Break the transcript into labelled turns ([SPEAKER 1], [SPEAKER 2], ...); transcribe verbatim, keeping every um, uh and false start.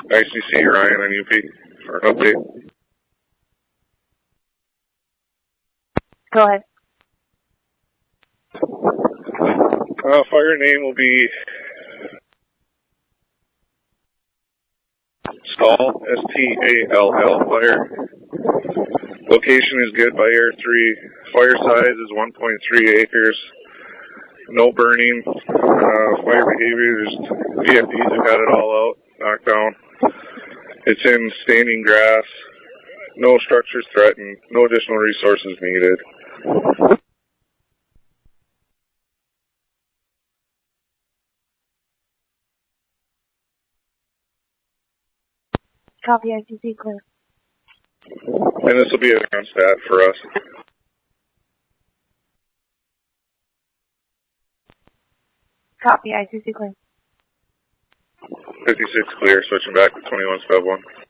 [SPEAKER 1] I C C, Ryan on U P for an update.
[SPEAKER 2] Go ahead.
[SPEAKER 1] Uh, fire name will be Stall, S T A L L, fire. Location is good by Air three. Fire size is one point three acres. No burning. Uh, fire behavior is V F Ds have had it all out, knocked down. It's in standing grass. No structures threatened. No additional resources needed.
[SPEAKER 2] Copy, I C C, clear.
[SPEAKER 1] And this will be a stat for us.
[SPEAKER 2] Copy, I C C, clear.
[SPEAKER 1] fifty-six clear, switching back to twenty-one sub one.